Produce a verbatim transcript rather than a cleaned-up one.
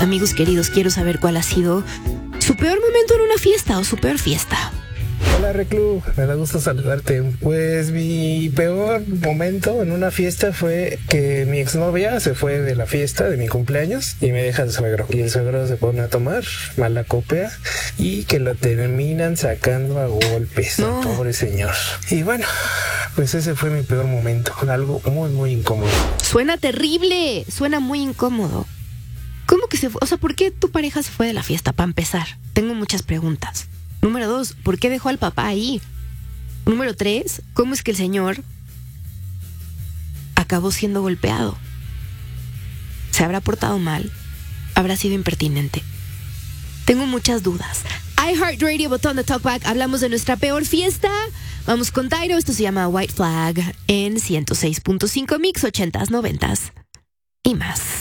Amigos queridos, quiero saber cuál ha sido su peor momento en una fiesta o su peor fiesta. Hola Reclu, me da gusto saludarte. Pues mi peor momento en una fiesta fue que mi exnovia se fue de la fiesta de mi cumpleaños y me deja el suegro. Y el suegro se pone a tomar, mala copia, y que lo terminan sacando a golpes, no. Pobre señor. Y bueno, pues ese fue mi peor momento, algo muy muy incómodo. Suena terrible, suena muy incómodo. ¿Cómo que se fue? O sea, ¿por qué tu pareja se fue de la fiesta? Para empezar, tengo muchas preguntas. Número dos, ¿por qué dejó al papá ahí? Número tres, ¿cómo es que el señor acabó siendo golpeado? ¿Se habrá portado mal? ¿Habrá sido impertinente? Tengo muchas dudas. iHeartRadio, botón de Talkback, hablamos de nuestra peor fiesta. Vamos con Tyro, esto se llama White Flag en ciento seis punto cinco Mix, ochentas, noventas y más.